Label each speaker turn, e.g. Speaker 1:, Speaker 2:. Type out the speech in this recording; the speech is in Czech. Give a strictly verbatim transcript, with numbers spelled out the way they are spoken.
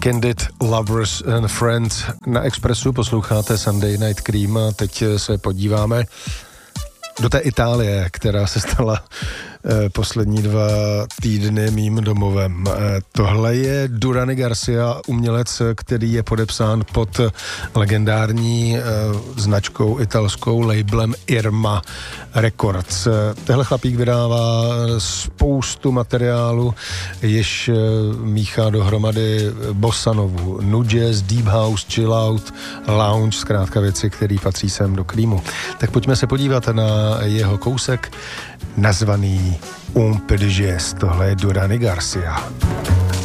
Speaker 1: Candid Lovers and Friends. Na Expressu posloucháte Sunday Night Cream a teď se podíváme do té Itálie, která se stala eh, poslední dva týdny mým domovem. Eh, tohle je Durany Garcia, umělec, který je podepsán pod legendární eh, značkou italskou labelem Irma Records. Eh, tehle chlapík vydává spoustu materiálu, jež eh, míchá dohromady bossanovu, nu jazz, deep house, chill out, lounge, zkrátka věci, které patří sem do Creamu. Tak pojďme se podívat na jeho kousek nazvaný Un peu de jazz. Tohle je Durany Garcia.